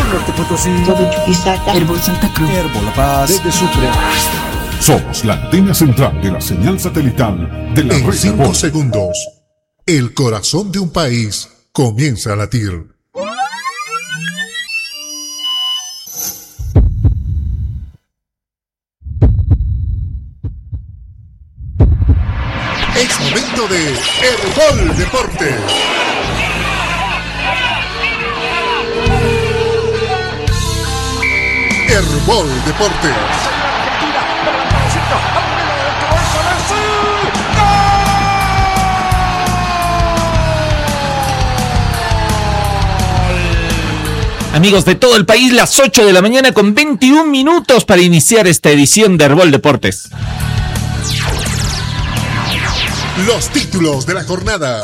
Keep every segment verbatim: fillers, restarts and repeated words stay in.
Norte Potosí, todo Chuquisaca, Herbol Santa Cruz, Herbol La Paz, desde Sucre. Somos la antena central de la señal satelital de la En red cinco Herbol. segundos, el corazón de un país comienza a latir. Es momento de Herbol Deportes. Herbol Deportes. Amigos de todo el país, las ocho de la mañana con veintiún minutos para iniciar esta edición de Herbol Deportes. Los títulos de la jornada.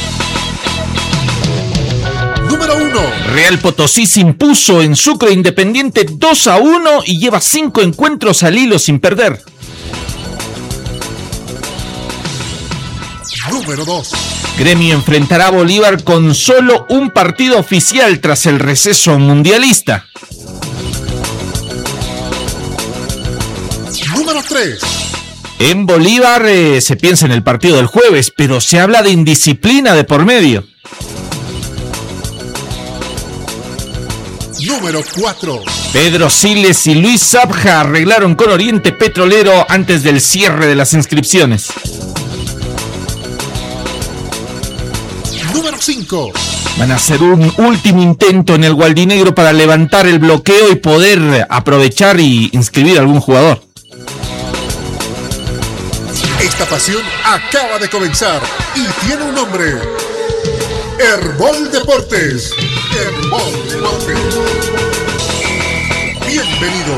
Número uno. Real Potosí se impuso en Sucre Independiente dos a uno y lleva cinco encuentros al hilo sin perder. Número dos. Gremio enfrentará a Bolívar con solo un partido oficial tras el receso mundialista. Número tres. En Bolívar eh, se piensa en el partido del jueves, pero se habla de indisciplina de por medio. Número cuatro. Pedro Siles y Luis Zabja arreglaron con Oriente Petrolero antes del cierre de las inscripciones. Número cinco. Van a hacer un último intento en el Gualdinegro para levantar el bloqueo y poder aprovechar y inscribir a algún jugador. Esta pasión acaba de comenzar y tiene un nombre. Herbol Deportes. Herbol Deportes. Bienvenido.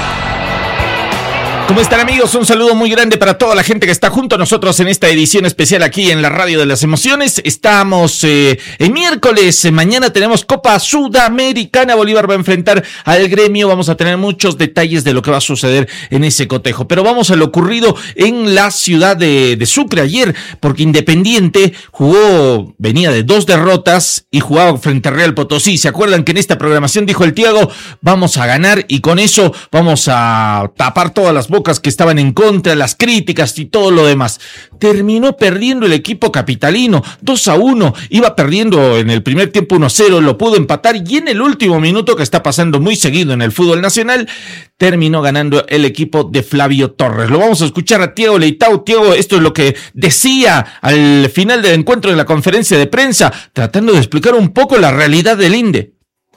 ¿Cómo están, amigos? Un saludo muy grande para toda la gente que está junto a nosotros en esta edición especial aquí en la Radio de las Emociones. Estamos eh, en miércoles, eh, mañana tenemos Copa Sudamericana, Bolívar va a enfrentar al Gremio, vamos a tener muchos detalles de lo que va a suceder en ese cotejo, pero vamos a lo ocurrido en la ciudad de, de Sucre ayer, porque Independiente jugó, venía de dos derrotas y jugaba frente a Real Potosí. ¿Se acuerdan que en esta programación dijo el Tiago, vamos a ganar y con eso vamos a tapar todas las bocas que estaban en contra, las críticas y todo lo demás? Terminó perdiendo el equipo capitalino dos a uno, iba perdiendo en el primer tiempo uno a cero, lo pudo empatar y en el último minuto, que está pasando muy seguido en el fútbol nacional, terminó ganando el equipo de Flavio Torres. Lo vamos a escuchar a Tiago Leitao. Tiago, esto es lo que decía al final del encuentro de la conferencia de prensa, tratando de explicar un poco la realidad del Inde.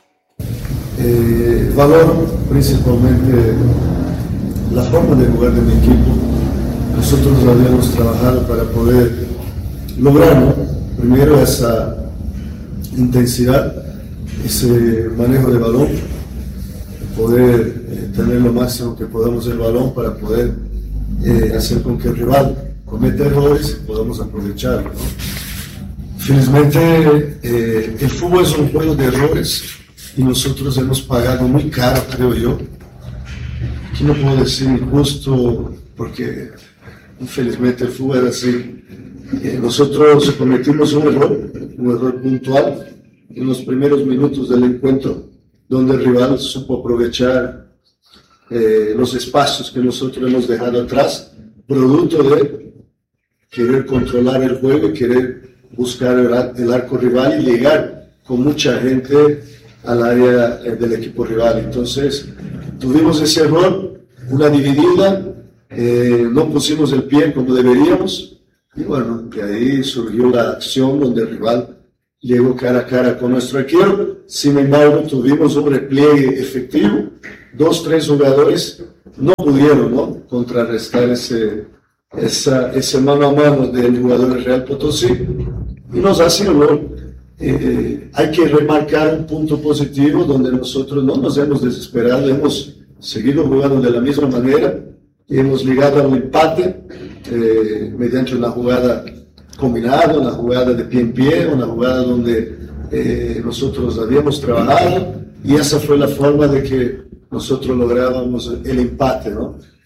Eh, valor principalmente la forma de jugar de mi equipo. Nosotros habíamos trabajado para poder lograr, ¿no? Primero esa intensidad, ese manejo de balón, poder eh, tener lo máximo que podamos el balón para poder eh, hacer con que el rival cometa errores y podamos aprovecharlo, ¿no? Felizmente eh, el fútbol es un juego de errores y nosotros hemos pagado muy caro, creo yo. Aquí no puedo decir injusto porque infelizmente el fútbol es así. Eh, nosotros cometimos un error, un error puntual en los primeros minutos del encuentro, donde el rival supo aprovechar eh, los espacios que nosotros hemos dejado atrás, producto de querer controlar el juego y querer buscar el, el arco rival y llegar con mucha gente al área eh, del equipo rival. Entonces tuvimos ese error, una dividida, eh, no pusimos el pie como deberíamos y bueno, de ahí surgió la acción donde el rival llegó cara a cara con nuestro arquero. Sin embargo, tuvimos un repliegue efectivo, dos, tres jugadores no pudieron, ¿no?, contrarrestar ese, esa, ese mano a mano del jugador del Real Potosí y nos hace honor. Eh, hay que remarcar un punto positivo donde nosotros no nos hemos desesperado, hemos seguido jugando de la misma manera y hemos llegado a un empate eh, mediante una jugada combinada, una jugada de pie en pie, una jugada donde eh, nosotros habíamos trabajado y esa fue la forma de que nosotros lográbamos el empate, ¿no?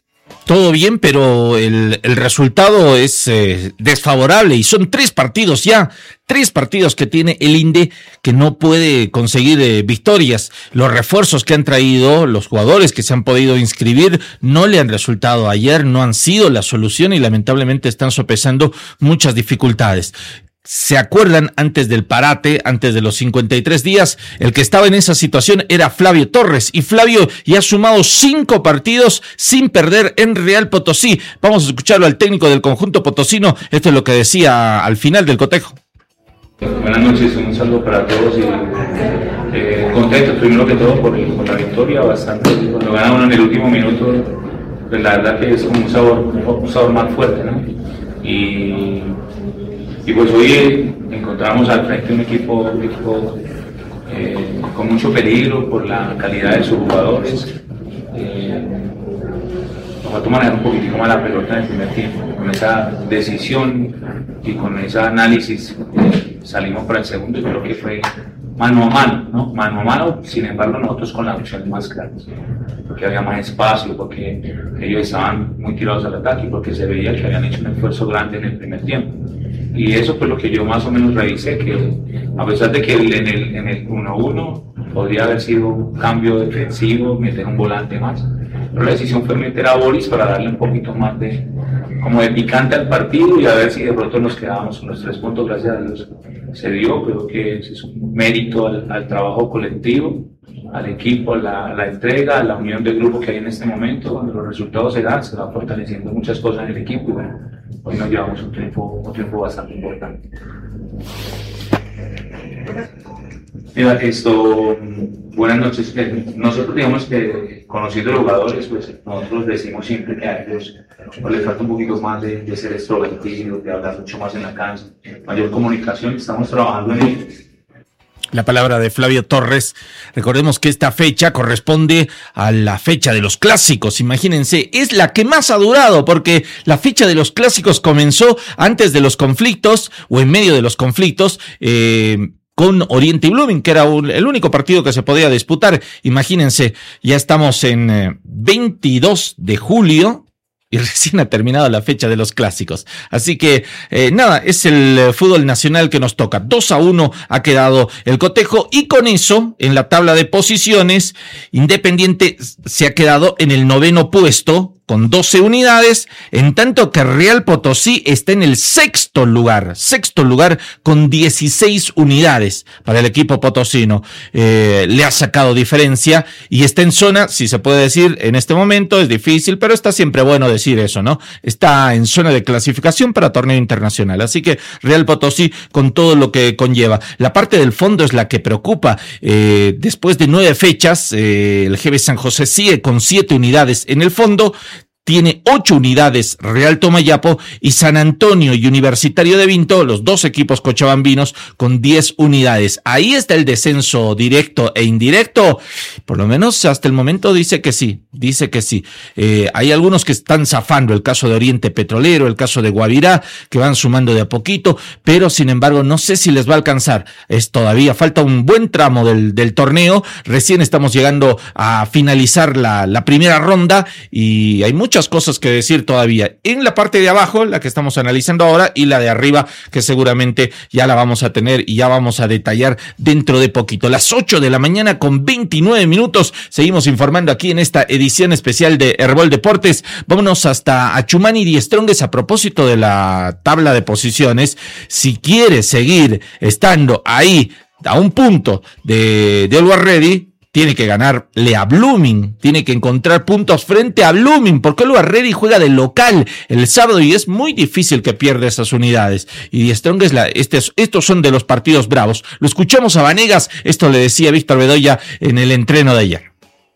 Todo bien, pero el, el resultado es eh, desfavorable y son tres partidos ya, tres partidos que tiene el Inde que no puede conseguir eh, victorias. Los refuerzos que han traído, los jugadores que se han podido inscribir no le han resultado ayer, no han sido la solución y lamentablemente están sopesando muchas dificultades. ¿Se acuerdan antes del parate, antes de los cincuenta y tres días? El que estaba en esa situación era Flavio Torres y Flavio ya ha sumado cinco partidos sin perder en Real Potosí. Vamos a escucharlo al técnico del conjunto potosino. Esto es lo que decía al final del cotejo. Buenas noches, un saludo para todos y eh, contento primero que todo por, por la victoria, bastante. Cuando gana uno en el último minuto, pues la verdad que es como un sabor, un sabor más fuerte, ¿no? Y Y pues hoy encontramos al frente un equipo, un equipo eh, con mucho peligro por la calidad de sus jugadores. Eh, nos faltó manejar un poquitico más la pelota en el primer tiempo. Con esa decisión y con ese análisis eh, salimos para el segundo y creo que fue mano a mano, ¿no? Mano a mano, sin embargo nosotros con las opciones más claras. Porque había más espacio, porque ellos estaban muy tirados al ataque y porque se veía que habían hecho un esfuerzo grande en el primer tiempo. Y eso fue lo que yo más o menos revisé, que a pesar de que en el, en el uno uno podría haber sido un cambio defensivo, meter un volante más, pero la decisión fue meter a Boris para darle un poquito más de, como de picante al partido y a ver si de pronto nos quedábamos con los tres puntos, gracias a Dios se dio. Creo que es un mérito al, al trabajo colectivo, al equipo, a la, a la entrega, a la unión del grupo que hay en este momento. Cuando los resultados se dan, se va fortaleciendo muchas cosas en el equipo y bueno, hoy nos llevamos un triunfo, un triunfo bastante importante. Mira, esto, buenas noches. Nosotros digamos que conociendo los jugadores, pues nosotros decimos siempre que a ellos pues, les falta un poquito más de, de ser extrovertidos, de hablar mucho más en la cancha, mayor comunicación, estamos trabajando en ello. La palabra de Flavio Torres. Recordemos que esta fecha corresponde a la fecha de los clásicos. Imagínense, es la que más ha durado porque la fecha de los clásicos comenzó antes de los conflictos o en medio de los conflictos eh, con Oriente y Blooming, que era un, el único partido que se podía disputar. Imagínense, ya estamos en eh, veintidós de julio. Y recién ha terminado la fecha de los clásicos. Así que, eh, nada, es el eh, fútbol nacional que nos toca. dos a uno ha quedado el cotejo. Y con eso, en la tabla de posiciones, Independiente se ha quedado en el noveno puesto con doce unidades, en tanto que Real Potosí está en el sexto lugar, sexto lugar con dieciséis unidades para el equipo potosino. Eh, le ha sacado diferencia y está en zona, si se puede decir, en este momento es difícil, pero está siempre bueno decir eso, ¿no? Está en zona de clasificación para torneo internacional, así que Real Potosí con todo lo que conlleva. La parte del fondo es la que preocupa. Eh, después de nueve fechas, eh, el G B San José sigue con siete unidades en el fondo. Tiene ocho unidades Real Tomayapo y San Antonio y Universitario de Vinto, los dos equipos cochabambinos, con diez unidades. Ahí está el descenso directo e indirecto. Por lo menos hasta el momento dice que sí, dice que sí. Eh, hay algunos que están zafando, el caso de Oriente Petrolero, el caso de Guavirá, que van sumando de a poquito, pero sin embargo no sé si les va a alcanzar. Es todavía, falta un buen tramo del, del torneo. Recién estamos llegando a finalizar la, la primera ronda y hay mucho muchas cosas que decir todavía en la parte de abajo, la que estamos analizando ahora, y la de arriba, que seguramente ya la vamos a tener y ya vamos a detallar dentro de poquito. Las ocho de la mañana con veintinueve minutos, seguimos informando aquí en esta edición especial de Herbol Deportes. Vámonos hasta Achumani y Die Strongest a propósito de la tabla de posiciones. Si quiere seguir estando ahí a un punto de, de Always Ready, tiene que ganarle a Blooming, tiene que encontrar puntos frente a Blooming, porque Always Ready juega de local el sábado y es muy difícil que pierda esas unidades. Y Die Strongest, la, este, estos son de los partidos bravos. Lo escuchamos a Vanegas, esto le decía Víctor Bedoya en el entreno de ayer.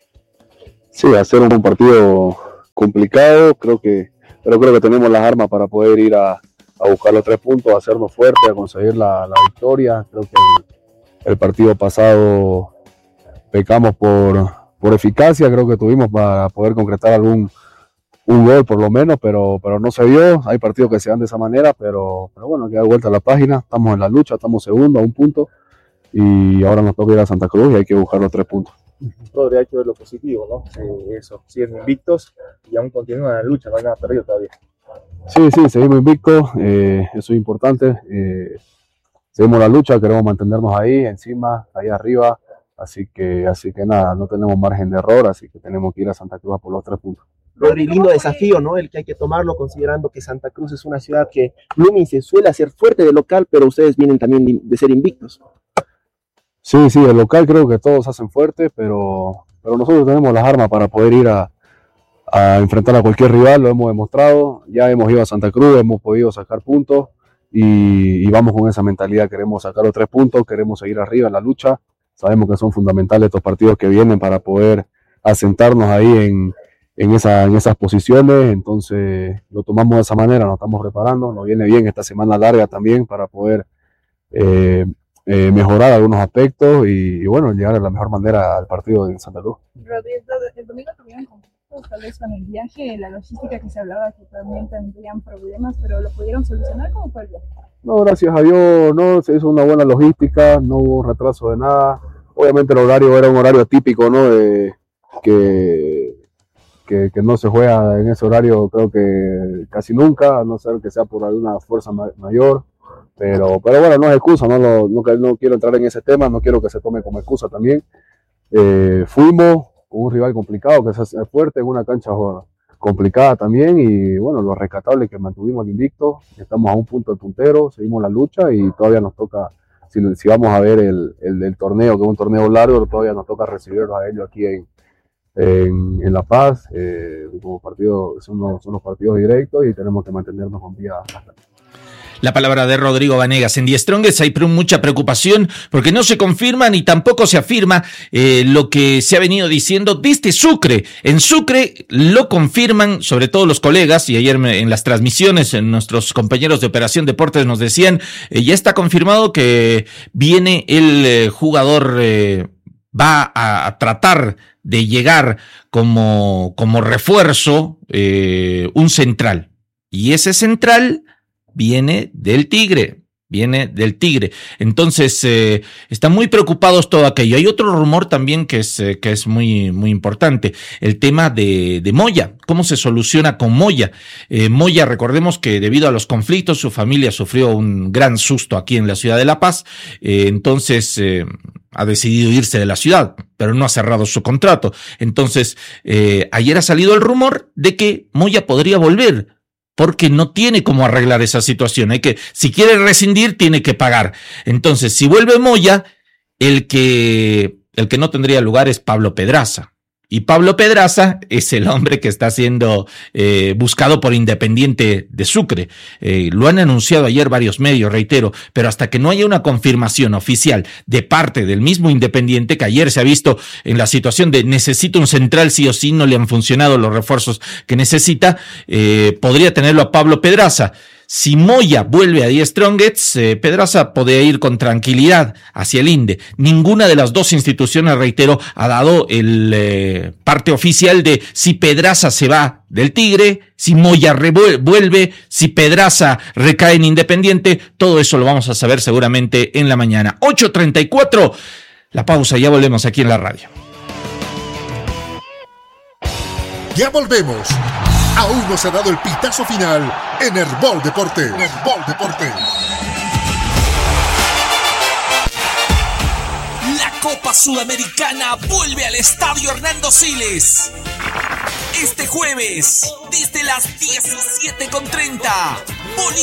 Sí, va a ser un partido complicado, creo que, pero creo que tenemos las armas para poder ir a, a buscar los tres puntos, a hacernos fuertes, a conseguir la, la victoria. Creo que el, el partido pasado pecamos por, por eficacia, creo que tuvimos para poder concretar algún un gol por lo menos, pero, pero no se dio. Hay partidos que se dan de esa manera, pero, pero bueno, hay que dar vuelta a la página, estamos en la lucha, estamos segundo a un punto y ahora nos toca ir a Santa Cruz y hay que buscar los tres puntos. Rodri, hay que ver lo positivo, ¿no? Eh, eso, siguen invictos y aún continúan en la lucha, no hay nada perdido todavía. Sí, sí, seguimos invictos, eh, eso es importante. Eh, seguimos la lucha, queremos mantenernos ahí, encima, ahí arriba. Así que, así que nada, no tenemos margen de error, así que tenemos que ir a Santa Cruz a por los tres puntos. Rodri, lindo desafío, ¿no? El que hay que tomarlo, considerando que Santa Cruz es una ciudad que Blooming se suele hacer fuerte de local, pero ustedes vienen también de ser invictos. Sí, sí, el local creo que todos hacen fuerte, pero, pero nosotros tenemos las armas para poder ir a, a enfrentar a cualquier rival, lo hemos demostrado. Ya hemos ido a Santa Cruz, hemos podido sacar puntos y, y vamos con esa mentalidad, queremos sacar los tres puntos, queremos seguir arriba en la lucha. Sabemos que son fundamentales estos partidos que vienen para poder asentarnos ahí en, en, esa, en esas posiciones, entonces lo tomamos de esa manera, nos estamos preparando, nos viene bien esta semana larga también para poder eh, eh, mejorar algunos aspectos y, y bueno, llegar de la mejor manera al partido de Santa Cruz. Rodríguez, el domingo tuvieron conflictos, tal vez con el viaje, la logística que se hablaba que también tendrían problemas, pero lo pudieron solucionar. ¿Cómo fue el viaje? No, gracias a Dios, no, se hizo una buena logística, no hubo retraso de nada. Obviamente el horario era un horario típico, ¿no? De, que, que, que no se juega en ese horario, creo que casi nunca, a no ser que sea por alguna fuerza ma- mayor. Pero, pero bueno, no es excusa, no, lo, no, no quiero entrar en ese tema, no quiero que se tome como excusa también. Eh, fuimos con un rival complicado, que es fuerte, en una cancha complicada también, y bueno, lo rescatable es que mantuvimos el invicto, estamos a un punto del puntero, seguimos la lucha y todavía nos toca, si, si vamos a ver el, el, el torneo, que es un torneo largo, todavía nos toca recibirlos a ellos aquí en, en, en La Paz, eh, como partido, son los, son los partidos directos y tenemos que mantenernos con vida hasta. La palabra de Rodrigo Vanegas. En Die Strongest hay mucha preocupación porque no se confirma ni tampoco se afirma eh, lo que se ha venido diciendo desde Sucre. En Sucre lo confirman, sobre todo los colegas, y ayer en las transmisiones nuestros compañeros de Operación Deportes nos decían, eh, ya está confirmado que viene el eh, jugador, eh, va a, a tratar de llegar como, como refuerzo eh, un central. Y ese central viene del Tigre, viene del Tigre. Entonces, eh, están muy preocupados todo aquello. Hay otro rumor también que es, eh, que es muy, muy importante, el tema de, de Moya. ¿Cómo se soluciona con Moya? Eh, Moya, recordemos que debido a los conflictos, su familia sufrió un gran susto aquí en la ciudad de La Paz. Eh, entonces, eh, ha decidido irse de la ciudad, pero no ha cerrado su contrato. Entonces, eh, ayer ha salido el rumor de que Moya podría volver, porque no tiene cómo arreglar esa situación. Hay que, si quiere rescindir, tiene que pagar. Entonces, si vuelve Moya, el que, el que no tendría lugar es Pablo Pedraza. Y Pablo Pedraza es el hombre que está siendo eh, buscado por Independiente de Sucre. Eh, lo han anunciado ayer varios medios, reitero, pero hasta que no haya una confirmación oficial de parte del mismo Independiente, que ayer se ha visto en la situación de necesita un central sí o sí, no le han funcionado los refuerzos que necesita, eh, podría tenerlo a Pablo Pedraza. Si Moya vuelve a Die Strongest, eh, Pedraza podría ir con tranquilidad hacia el INDE. Ninguna de las dos instituciones, reitero, ha dado el eh, parte oficial de si Pedraza se va del Tigre, si Moya vuelve, si Pedraza recae en Independiente. Todo eso lo vamos a saber seguramente en la mañana. ocho treinta y cuatro, la pausa, ya volvemos aquí en la radio. Ya volvemos. Aún no se ha dado el pitazo final en Herbol Deportes. Herbol Deportes. La Copa Sudamericana vuelve al Estadio Hernando Siles. Este jueves, desde las diecisiete con treinta.